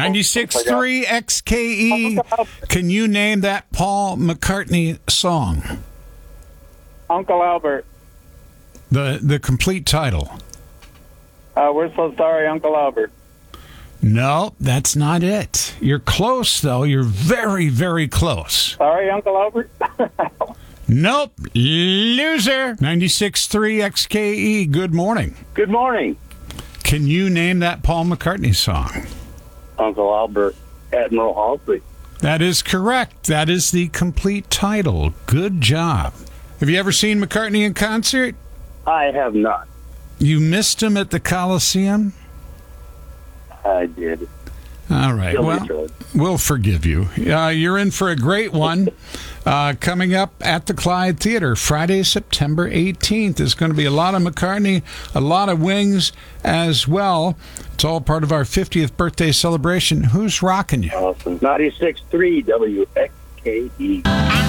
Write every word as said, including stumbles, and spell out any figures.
ninety-six point three X K E. Can you name that Paul McCartney song? Uncle Albert. The the complete title. Uh, we're so sorry, Uncle Albert. No, that's not it. You're close, though. You're very, very close. Sorry, Uncle Albert. Nope. Loser. ninety-six point three X K E. Good morning. Good morning. Can you name that Paul McCartney song? Uncle Albert, Admiral Halsey. That is correct. That is the complete title. Good job. Have you ever seen McCartney in concert? I have not. You missed him at the Coliseum? I did. All right. Still Well, enjoyed. we'll forgive you. Uh, you're in for a great one. Uh, coming up at the Clyde Theater, Friday, September eighteenth. There's going to be a lot of McCartney, a lot of Wings as well. It's all part of our fiftieth birthday celebration. Who's rocking you? Awesome. ninety-six point three W X K E.